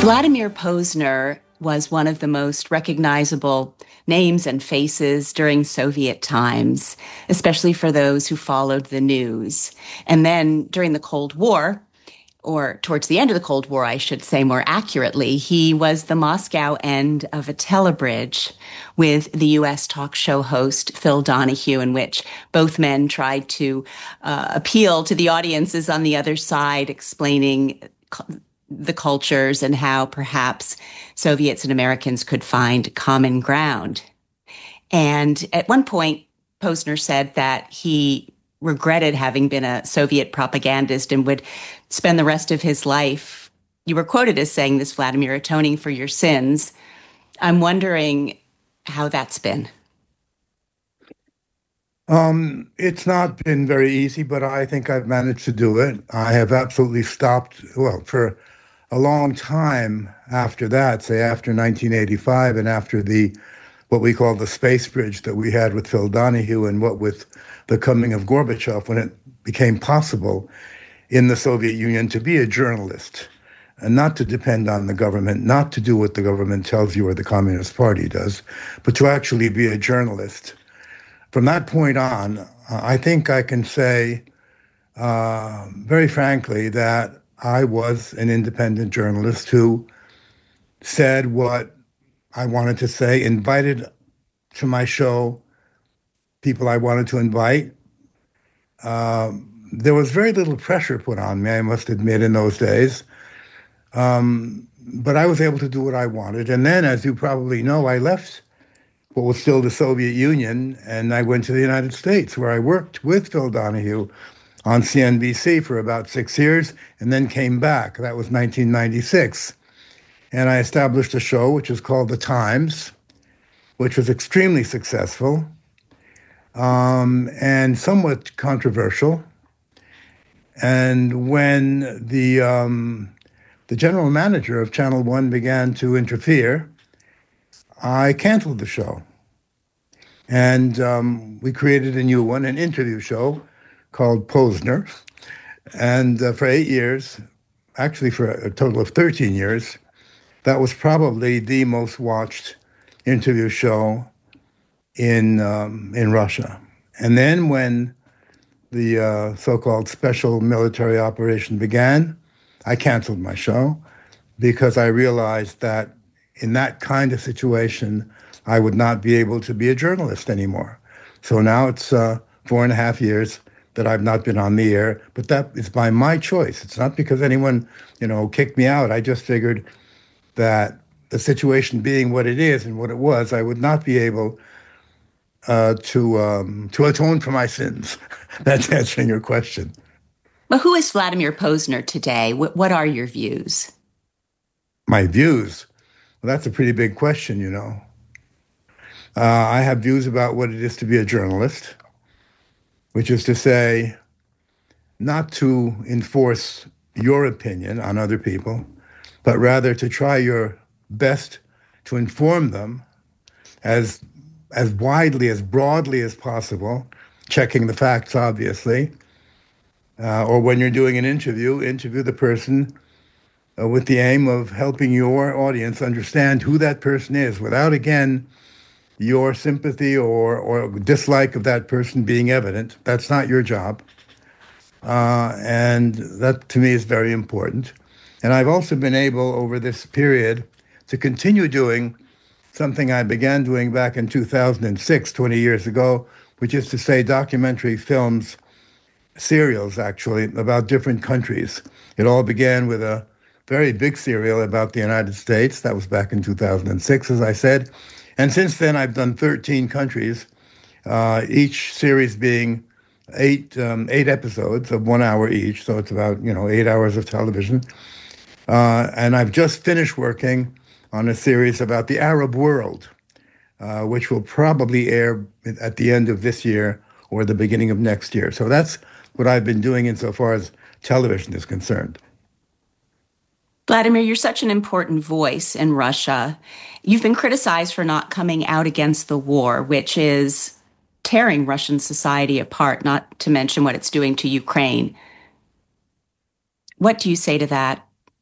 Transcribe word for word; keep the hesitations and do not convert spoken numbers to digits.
Vladimir Posner was one of the most recognizable names and faces during Soviet times, especially for those who followed the news. And then during the Cold War, or towards the end of the Cold War, I should say more accurately, he was the Moscow end of a telebridge with the U S talk show host Phil Donahue, in which both men tried to uh, appeal to the audiences on the other side, explaining the cultures and how perhaps Soviets and Americans could find common ground. And at one point, Posner said that he regretted having been a Soviet propagandist and would spend the rest of his life, you were quoted as saying this, Vladimir, atoning for your sins. I'm wondering how that's been. Um, it's not been very easy, but I think I've managed to do it. I have absolutely stopped, well, for a long time after that, say after nineteen eighty-five and after the what we call the space bridge that we had with Phil Donahue, and what with the coming of Gorbachev, when it became possible in the Soviet Union to be a journalist and not to depend on the government, not to do what the government tells you or the Communist Party does, but to actually be a journalist. From that point on, uh, I think I can say uh, very frankly that I was an independent journalist who said what I wanted to say, invited to my show people I wanted to invite. Um, there was very little pressure put on me, I must admit, in those days. Um, but I was able to do what I wanted. And then, as you probably know, I left what was still the Soviet Union, and I went to the United States, where I worked with Phil Donahue on C N B C for about six years, and then came back. That was nineteen ninety-six. And I established a show which was called The Times, which was extremely successful um, and somewhat controversial. And when the um, the general manager of Channel One began to interfere, I canceled the show. And um, we created a new one, an interview show called Posner. And uh, for eight years, actually for a total of thirteen years, that was probably the most watched interview show in um, in Russia. And then when the uh, so-called special military operation began, I canceled my show because I realized that in that kind of situation, I would not be able to be a journalist anymore. So now it's uh, four and a half years that I've not been on the air, but that is by my choice. It's not because anyone, you know, kicked me out. I just figured that the situation being what it is and what it was, I would not be able uh, to um, to atone for my sins. That's answering your question. But who is Vladimir Posner today? What, what are your views? My views? Well, that's a pretty big question, you know. Uh, I have views about what it is to be a journalist, which is to say, not to enforce your opinion on other people, but rather to try your best to inform them as as widely, as broadly as possible, checking the facts, obviously. Uh, or when you're doing an interview, interview the person uh, with the aim of helping your audience understand who that person is, without, again, your sympathy or, or dislike of that person being evident. That's not your job. Uh, and that, to me, is very important. And I've also been able, over this period, to continue doing something I began doing back in two thousand six, twenty years ago, which is to say documentary films, serials, actually, about different countries. It all began with a very big serial about the United States. That was back in two thousand six, as I said. And since then, I've done thirteen countries, uh, each series being eight um, eight episodes of one hour each. So it's about, you know, eight hours of television. Uh, and I've just finished working on a series about the Arab world, uh, which will probably air at the end of this year or the beginning of next year. So that's what I've been doing insofar as television is concerned. Vladimir, you're such an important voice in Russia. You've been criticized for not coming out against the war, which is tearing Russian society apart, not to mention what it's doing to Ukraine. What do you say to that?